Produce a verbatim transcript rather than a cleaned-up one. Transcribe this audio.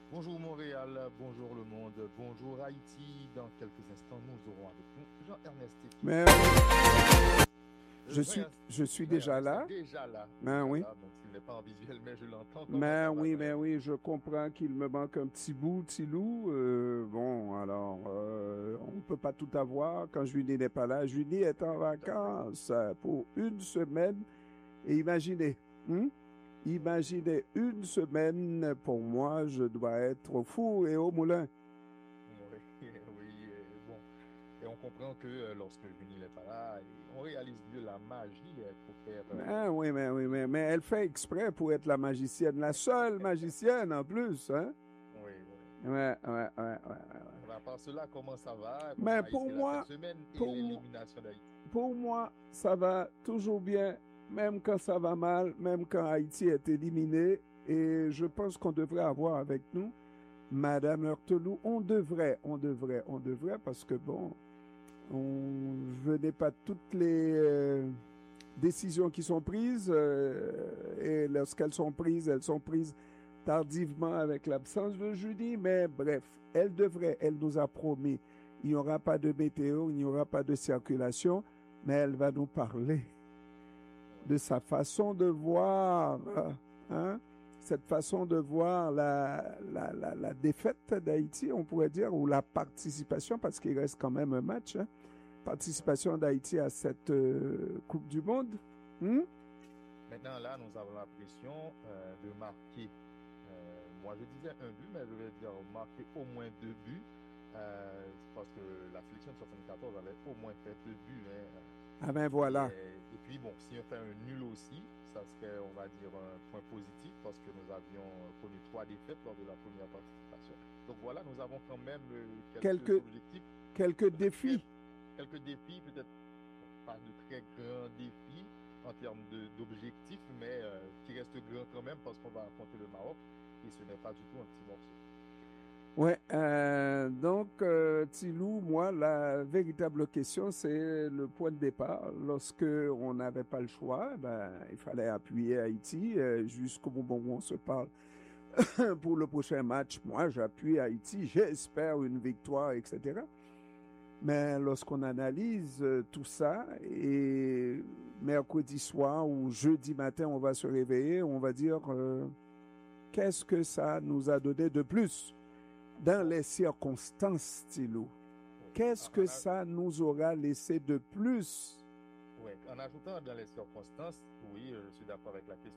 Bonjour Montréal, bonjour le monde, bonjour Haïti. Dans quelques instants, nous aurons avec nous Jean-Ernest qui Mais sera. je Euh, suis, Jean-Ernest je suis déjà Jean-Ernest est là. déjà là, Ben déjà oui. là, même s'il n'est pas en visuel, mais je l'entends. Comment Mais ça va, oui, mais Jean-Ernest? oui, je comprends qu'il me manque un petit bout, petit loup. Euh, bon, alors, euh, on ne peut pas tout avoir quand Julie n'est pas là. Julie est en Tout à fait. vacances euh, pour une semaine. Et imaginez, hein, imaginez une semaine pour moi, je dois être au four et au moulin. Oui, oui, euh, bon. Et on comprend que euh, lorsque Junie n'est pas là, et on réalise mieux la magie euh, pour faire. euh, Ah oui, mais oui, mais, mais elle fait exprès pour être la magicienne, la seule magicienne en plus, hein? Oui, oui. Ouais, ouais, ouais, ouais, ouais. On À part cela, comment ça va? Comment Mais a pour été là cette moi, semaine et pour moi, l'élimination d'Haïti? pour moi, ça va toujours bien, même quand ça va mal, même quand Haïti est éliminé. Et je pense qu'on devrait avoir avec nous Madame Heurteloup. On devrait, on devrait, on devrait, parce que bon, on venait pas toutes les euh, décisions qui sont prises, euh, et lorsqu'elles sont prises, elles sont prises tardivement avec l'absence de Julie, mais bref, elle devrait, elle nous a promis, il n'y aura pas de météo, il n'y aura pas de circulation, mais elle va nous parler Oui, de sa façon de voir, hein, cette façon de voir la, la, la, la défaite d'Haïti, on pourrait dire, ou la participation, parce qu'il reste quand même un match, hein, oui. participation d'Haïti à cette euh, Coupe du Monde. Hmm? Maintenant, là, nous avons la pression euh, de marquer. Euh, moi, je disais un but, mais je vais dire marquer au moins deux buts. Euh, parce que la sélection de soixante-quatorze avait au moins fait deux buts, hein. Ah ben Et, voilà. euh, et puis, bon, si on fait un nul aussi, ça serait, on va dire, un point positif parce que nous avions connu trois défaites lors de la première participation. Donc voilà, nous avons quand même euh, quelques Quelques, objectifs, quelques peut-être très, défis. quelques défis, peut-être pas de très grands défis en termes de, d'objectifs, mais euh, qui restent grands quand même parce qu'on va affronter le Maroc et ce n'est pas du tout un petit morceau. Ouais, euh, donc, euh, Tilou, moi, la véritable question, c'est le point de départ. Lorsque on n'avait pas le choix, ben, il fallait appuyer Haïti euh, jusqu'au moment où on se parle. Pour le prochain match, moi, j'appuie Haïti, j'espère une victoire, et cetera. Mais lorsqu'on analyse euh, tout ça, et mercredi soir ou jeudi matin, on va se réveiller, on va dire, euh, qu'est-ce que ça nous a donné de plus dans Bon, les circonstances, Thilo? oui. Qu'est-ce En, que en, a- ça nous aura laissé de plus? ouais. En ajoutant dans les circonstances, oui, je suis d'accord avec la question